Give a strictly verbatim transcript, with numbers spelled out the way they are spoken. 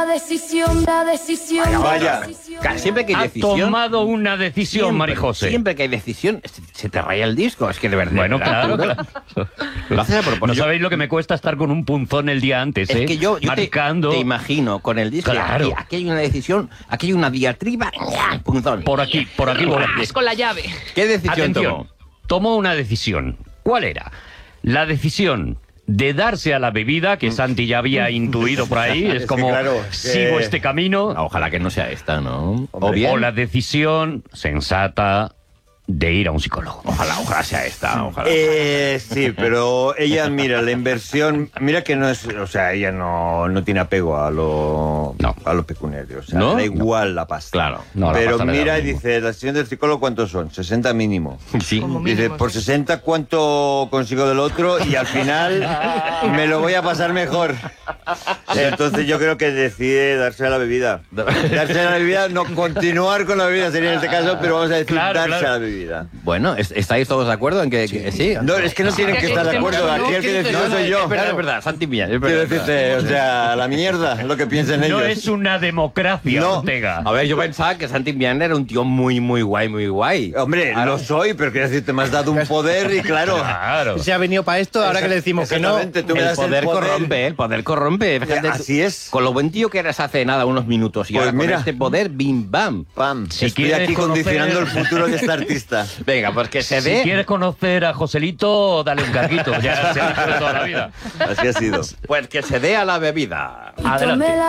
decisión, la decisión. Vaya, la decisión. vaya. Siempre que hay Ha decisión... tomado una decisión, siempre, Marijose. Siempre que hay decisión, se, se te raya el disco. Es que de verdad... Bueno, ¿verdad? claro, claro. Lo haces a propósito. No sabéis lo que me cuesta estar con un punzón el día antes, ¿eh? Es que yo, yo te, Marcando te imagino con el disco. Claro. Aquí, aquí hay una decisión, aquí hay una diatriba, punzón. por aquí, por aquí. por aquí. Con la llave. ¿Qué decisión Atención, tomó? tomó una decisión. ¿Cuál era? La decisión de darse a la bebida, que Santi ya había intuido por ahí, es, Es que como, claro, sigo que- este camino, Ah, ojalá que no sea esta, ¿no? O Hombre, bien, o la decisión sensata de ir a un psicólogo. ojalá, ojalá sea esta, ojalá. Eh, sí, pero ella, mira, la inversión, mira que no es, o sea, ella no, no tiene apego a lo, No. a lo pecuniario, o sea, ¿No? da igual la pasta. Claro. No, la pero pasta le da mira, lo y mismo. dice, la sesión del psicólogo, ¿cuántos son? sesenta mínimo. Sí. Como Dice, mínimo, por sí. sesenta, ¿cuánto consigo del otro? Y al final me lo voy a pasar mejor. Entonces yo creo que decide darse a la bebida. Darse a la bebida, no continuar con la bebida sería en este caso, pero vamos a decir Claro, darse claro. a la bebida. Bueno, ¿es- ¿estáis todos de acuerdo en que sí? Que sí? No, es que no tienen que estar de acuerdo. Aquí el que decidió soy yo. Es verdad, es verdad, Santi Millán, es Quiero verdad. decirte, o sea, la mierda, lo que piensen ellos. No es una democracia, No. Ortega. A ver, yo pensaba que Santi Millán era un tío muy, muy guay, muy guay. Hombre, Ahora- lo soy, pero quiero decirte, me has dado un poder y claro... Claro. Se ha venido para esto, ahora que le decimos que no. Exactamente, tú me El das poder, el poder corrompe, el poder corrompe. Fíjate, Así es. Con lo buen tío que eras hace nada, unos minutos. Y Pues ahora mira. con este poder, bim, bam. Pam, Si estoy quieres aquí conocer- condicionando el futuro de este artista. Venga, pues que se Si dé. quieres conocer a Joselito, dale un carguito. Ya se ha hecho de toda la vida. Así ha sido. Pues que se dé a la bebida. Adelante. Tómela